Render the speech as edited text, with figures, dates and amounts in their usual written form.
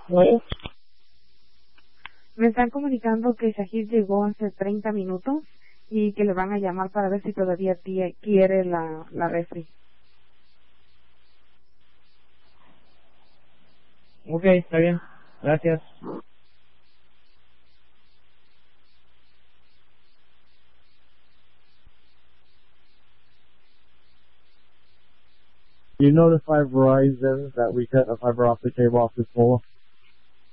Bueno, Me están comunicando que Shahid llegó hace 30 minutos y que le van a llamar para ver si todavía quiere la refri. ok, está bien. Gracias. You notify Verizon that we cut a fiber optic cable off this pole?